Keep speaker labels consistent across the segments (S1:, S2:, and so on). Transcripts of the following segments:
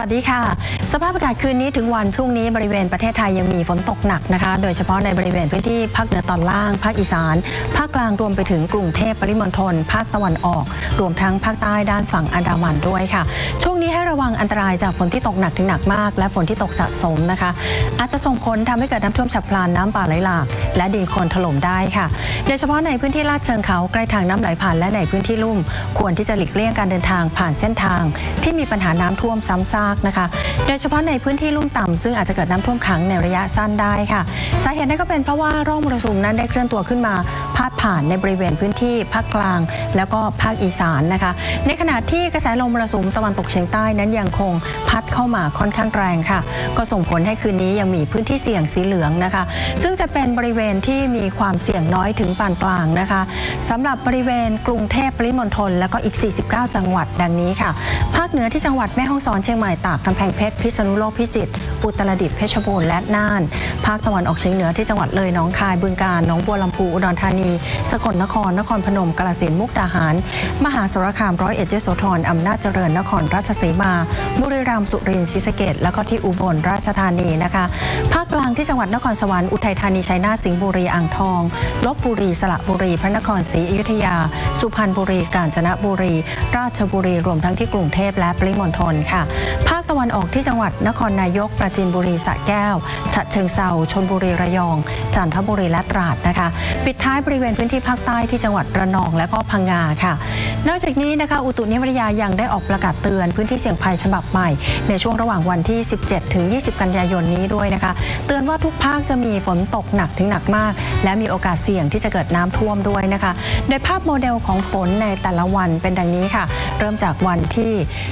S1: วัสดีค่ะสภาพอากาศคืนนี้ถึงวันพรุ่งนี้บริเวณประเทศไทยยังมีฝนตกหนักนะคะโดยเฉพาะในบริเวณพื้นที่ภาคเหนือตอนล่างภาคอีสานภาคกลางรวมไปถึงกรุงเทพปริมณฑลภาคตะวันออกรวมทั้งภาคใต้ด้านฝั่งอันดามันด้วยค่ะช่วงนี้ให้ระวังอันตรายจากฝนที่ตกหนักถึงหนักมากและฝนที่ตกสะสมนะคะอาจจะส่งผลทำให้เกิดน้ำท่วมฉับพลันน้ำป่าไหลหลากและดินโคลนถล่มได้ค่ะโดยเฉพาะในพื้นที่ลาดเชิงเขาใกล้ทางน้ำไหลผ่านและในพื้นที่ลุ่มควรที่จะหลีกเลี่ยงการเดินทางผ่านเส้นทางที่มีปัญหาน้ำท่วมซ้ำซากนะคะโดยเฉพาะในพื้นที่ลุ่มต่ำซึ่งอาจจะเกิดน้ำท่วมขังในระยะสั้นได้ค่ะสาเหตุนั้นก็เป็นเพราะว่าร่องมรสุมนั้นได้เคลื่อนตัวขึ้นมาพาดผ่านในบริเวณพื้นที่ภาคกลางแล้วก็ภาคอีสานนะคะในขณะที่กระแสลมมรสุมตะวันตกเฉียงใต้นั้นยังคงพัดเข้ามาค่อนข้างแรงค่ะก็ส่งผลให้คืนนี้ยังมีพื้นที่เสี่ยงสีเหลืองนะคะซึ่งจะเป็นบริเวณที่มีความเสี่ยงน้อยถึงปานกลางนะคะสำหรับบริเวณกรุงเทพปริมณฑลแล้วก็อีก49จังหวัดดังนี้ค่ะภาคเหนือที่จังหวัดแม่ฮ่องสอนเชียงใหม่ตากกำแพงเพชรพิษณุโลกพิจิตรอุตรดิตถ์เพชรบูรณ์และน่านภาคตะวันออกเฉียงเหนือที่จังหวัดเลยหนองคายบึงกาฬหนองบัวลำพูอุดรธานีสกลนครนครพนมกาฬสินธุ์มุกดาหารมหาสารคามร้อยเอ็ดยโสธรอำนาจเจริญนครราชสีมาบุรีรัมย์สุรินทร์ศรีสะเกษแล้วก็ที่อุบลราชธานีนะคะภาคกลางที่จังหวัดนครสวรรค์อุทัยธานีชัยนาทสิงห์บุรีอ่างทองลบบุรีสระบุรีพระนครศรีอยุธยาสุพรรณบุรีกาญจนบุรีราชบุรีรวมทั้งที่กรุงเทพและปริมณฑลค่ะภาคตะวันออกที่จังหวัดนครนายกปราจีนบุรีสระแก้วฉะเชิงเทราชลบุรีระยองจันทบุรีและตราดนะคะปิดท้ายบริเวณพื้นที่ภาคใต้ที่จังหวัดระนองและก็พังงาค่ะนอกจากนี้นะคะอุตุนิยมวิทยายังได้ออกประกาศเตือนพื้นที่เสี่ยงภัยฉบับใหม่ในช่วงระหว่างวันที่17ถึง20กันยายนนี้ด้วยนะคะเตือนว่าทุกภาคจะมีฝนตกหนักถึงหนักมากและมีโอกาสเสี่ยงที่จะเกิดน้ำท่วมด้วยนะคะโดยภาพโมเดลของฝนในแต่ละวันเป็นดังนี้ค่ะเริ่มจากวันที่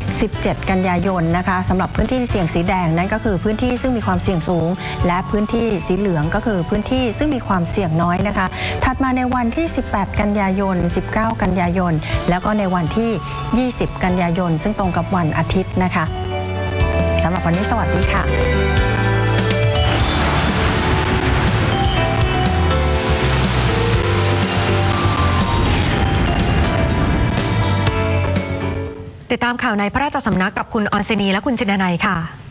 S1: 17กันยายนนะคะสำหรับพื้นที่เสี่ยงสีแดงนั้นก็คือพื้นที่ซึ่งมีความเสี่ยงสูงและพื้นที่สีเหลืองก็คือพื้นที่ซึ่งมีความเสี่ยงน้อยนะคะถัดมาในวันที่18กันยายน19กันยายนแล้วก็ในวันที่20กันยายนซึ่งตรงกับวันอาทิตย์นะคะสำหรับวันนี้สวัสดีค่ะ
S2: ติดตามข่าวในพระราชสำนักกับคุณออนเซนีและคุณจินดานัยค่ะ